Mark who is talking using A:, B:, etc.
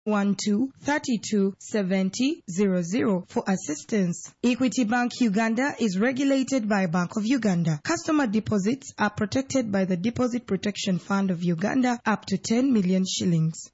A: 12327000 for assistance. Equity Bank Uganda is regulated by Bank of Uganda. Customer deposits are protected by the Deposit Protection Fund of Uganda up to 10 million shillings.